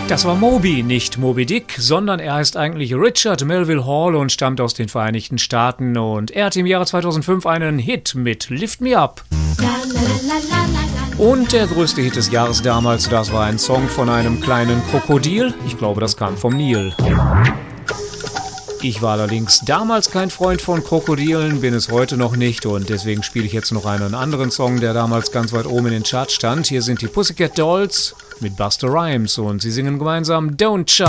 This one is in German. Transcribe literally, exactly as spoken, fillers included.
Das war Moby, nicht Moby Dick, sondern er heißt eigentlich Richard Melville Hall und stammt aus den Vereinigten Staaten. Und er hatte im Jahre zweitausendfünf einen Hit mit Lift Me Up. Und der größte Hit des Jahres damals, das war ein Song von einem kleinen Krokodil. Ich glaube, das kam vom Nil. Ich war allerdings damals kein Freund von Krokodilen, bin es heute noch nicht und deswegen spiele ich jetzt noch einen anderen Song, der damals ganz weit oben in den Charts stand. Hier sind die Pussycat Dolls mit Busta Rhymes und sie singen gemeinsam Don't Shout.